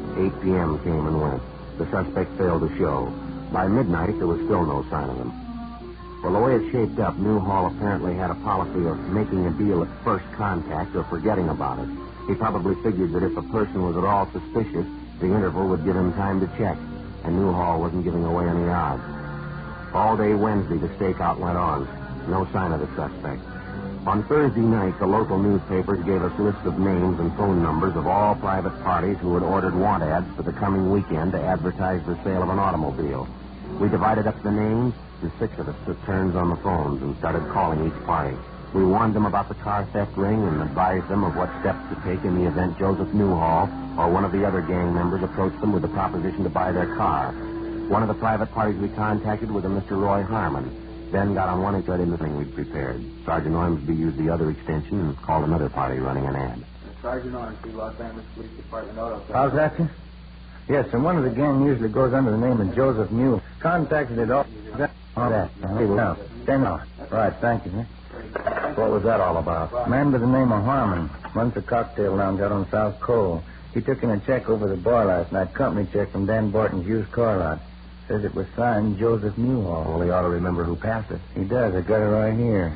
8 p.m. came and went. The suspect failed to show. By midnight, there was still no sign of him. Well, the way it shaped up, Newhall apparently had a policy of making a deal at first contact or forgetting about it. He probably figured that if a person was at all suspicious, the interval would give him time to check, and Newhall wasn't giving away any odds. All day Wednesday, the stakeout went on. No sign of the suspect. On Thursday night, the local newspapers gave us lists of names and phone numbers of all private parties who had ordered want ads for the coming weekend to advertise the sale of an automobile. We divided up the names, and 6 of us took turns on the phones and started calling each party. We warned them about the car theft ring and advised them of what steps to take in the event Joseph Newhall or one of the other gang members approached them with the proposition to buy their car. One of the private parties we contacted was a Mr. Roy Harmon. Ben got on one and got in the thing we'd prepared. Sergeant Ormsby used the other extension and called another party running an ad. Sergeant Ormsby, Los Angeles Police Department Auto. How's that, sir? Yes, and one of the gang usually goes under the name of Joseph New. Contacted it all. That. Now, stand on. Right, thank you, sir. What was that all about? Man by the name of Harmon runs a cocktail lounge out on South Cole. He took in a check over the bar last night, company check from Dan Barton's used car lot. Says it was signed Joseph Newhall. Well, he ought to remember who passed it. He does. I got it right here.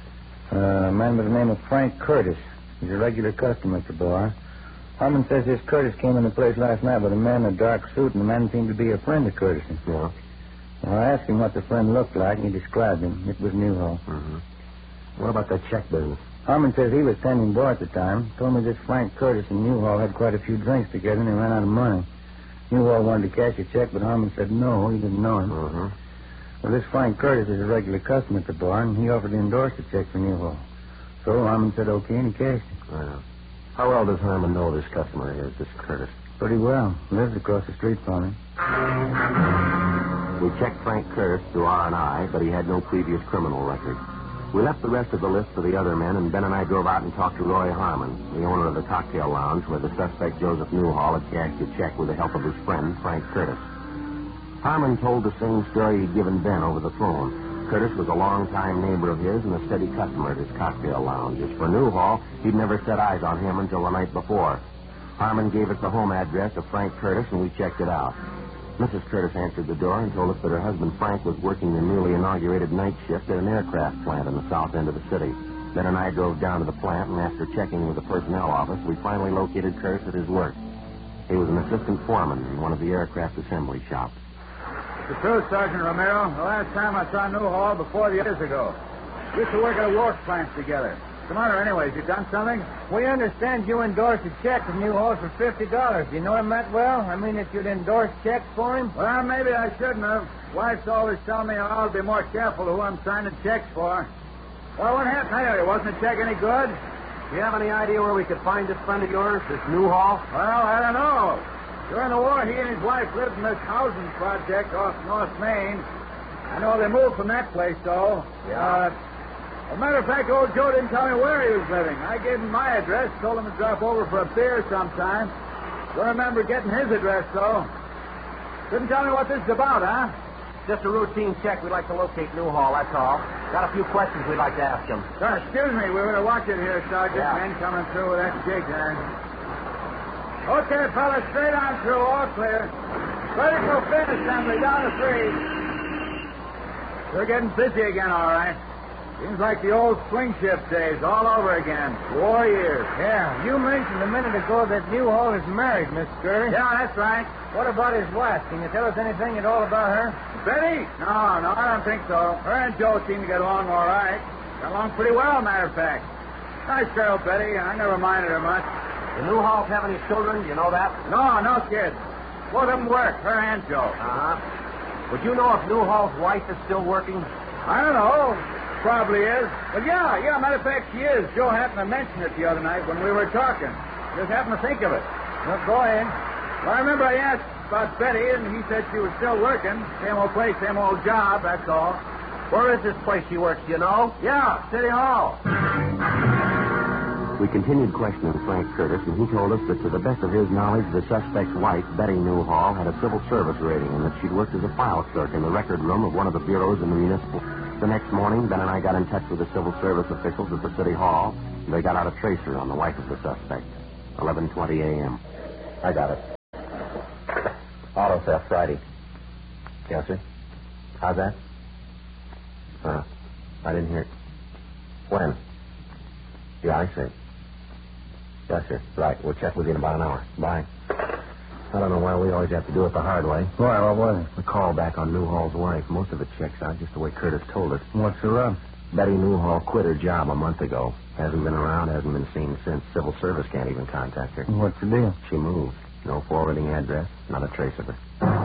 A man by the name of Frank Curtis. He's a regular customer at the bar. Harmon says this Curtis came in the place last night with a man in a dark suit, and the man seemed to be a friend of Curtis's. Yeah. Well, I asked him what the friend looked like, and he described him. It was Newhall. Mm-hmm. What about that check business? Harmon says he was standing bar at the time. Told me this Frank Curtis and Newhall had quite a few drinks together, and they ran out of money. Newhall wanted to cash a check, but Harmon said no, he didn't know him. Mm-hmm. Well, this Frank Curtis is a regular customer at the bar, and he offered to endorse the check for Newhall. So Harmon said okay, and he cashed it. Yeah. How well does Harmon know this customer is, this Curtis? Pretty well. Lives across the street from him. We checked Frank Curtis through R&I, but he had no previous criminal record. We left the rest of the list for the other men, and Ben and I drove out and talked to Roy Harmon, the owner of the cocktail lounge where the suspect Joseph Newhall had cashed a check with the help of his friend, Frank Curtis. Harmon told the same story he'd given Ben over the phone. Curtis was a long-time neighbor of his and a steady customer at his cocktail lounge. As for Newhall, he'd never set eyes on him until the night before. Harmon gave us the home address of Frank Curtis, and we checked it out. Mrs. Curtis answered the door and told us that her husband Frank was working the newly inaugurated night shift at an aircraft plant in the south end of the city. Ben and I drove down to the plant, and after checking with the personnel office, we finally located Curtis at his work. He was an assistant foreman in one of the aircraft assembly shops. The truth, Sergeant Romero. The last time I saw Newhall before years ago. We used to work at a work plant together. What's the matter anyways? You done something? We understand you endorsed a check from Newhall for $50. Do you know him that well? I mean, if you'd endorsed checks for him? Well, maybe I shouldn't have. Wife's always telling me I'll be more careful who I'm signing checks for. Well, what happened anyway? Wasn't the check any good? Do you have any idea where we could find this friend of yours, this Newhall? Well, I don't know. During the war, he and his wife lived in this housing project off North Main. I know they moved from that place, though. Yeah. As a matter of fact, old Joe didn't tell me where he was living. I gave him my address, told him to drop over for a beer sometime. Don't remember getting his address, though. Couldn't tell me what this is about, huh? Just a routine check. We'd like to locate Newhall, that's all. Got a few questions we'd like to ask him. Excuse me, we better watch it here, Sergeant. Yeah. Men coming through with that jig there. Okay, fellas, straight on through, all clear. Ready for fin assembly, down to 3. We're getting busy again, all right. Seems like the old swing shift days all over again. War years. Yeah, you mentioned a minute ago that Newhall is married, Miss Curry. Yeah, that's right. What about his wife? Can you tell us anything at all about her? Betty? No, I don't think so. Her and Joe seem to get along all right. Got along pretty well, matter of fact. Nice girl, Betty. I never minded her much. The Newhalls have any children? Do you know that? No kids. Both of them work, her and Joe. Uh-huh. Would you know if Newhall's wife is still working? I don't know. Probably is. But yeah, matter of fact, she is. Joe happened to mention it the other night when we were talking. Just happened to think of it. Well, go ahead. Well, I remember I asked about Betty, and he said she was still working. Same old place, same old job, that's all. Where is this place she works, do you know? Yeah, City Hall. We continued questioning Frank Curtis, and he told us that to the best of his knowledge, the suspect's wife, Betty Newhall, had a civil service rating and that she'd worked as a file clerk in the record room of one of the bureaus in the municipal. The next morning, Ben and I got in touch with the civil service officials at the City Hall, and they got out a tracer on the wife of the suspect. 11:20 a.m. I got it. Auto theft Friday. Yes, sir. How's that? I didn't hear it. When? Yeah, I see. Yes, sir. Right. We'll check with you in about an hour. Bye. I don't know why we always have to do it the hard way. Why? What was it? The call back on Newhall's wife. Most of it checks out just the way Curtis told us. What's the rub? Betty Newhall quit her job a month ago. Hasn't been around, hasn't been seen since. Civil service can't even contact her. What's the deal? She moved. No forwarding address, not a trace of her.